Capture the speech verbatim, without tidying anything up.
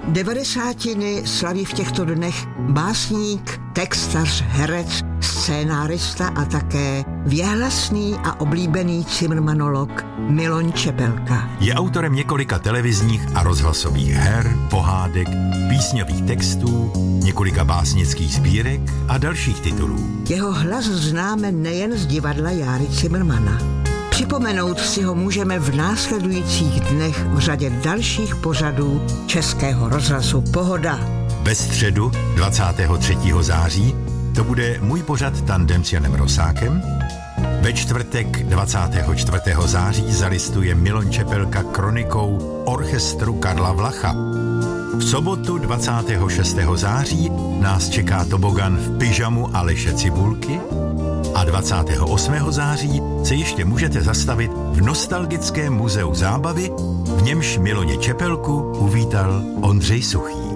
Devadesátiny slaví v těchto dnech básník, textař, herec, scénárista a také věhlasný a oblíbený cimrmanolog Miloň Čepelka. Je autorem několika televizních a rozhlasových her, pohádek, písňových textů, několika básnických sbírek a dalších titulů. Jeho hlas známe nejen z divadla Járy Cimrmana. Připomenout si ho můžeme v následujících dnech v řadě dalších pořadů Českého rozhlasu Pohoda. Ve středu dvacátého třetího září to bude můj pořad Tandem s Janem Rosákem. Ve čtvrtek dvacátého čtvrtého září zalistuje Miloň Čepelka kronikou orchestru Karla Vlacha. V sobotu dvacátého šestého září nás čeká tobogan v pyžamu Aleše Cibulky a dvacátého osmého září se ještě můžete zastavit v nostalgickém muzeu zábavy, v němž Miloně Čepelku uvítal Ondřej Suchý.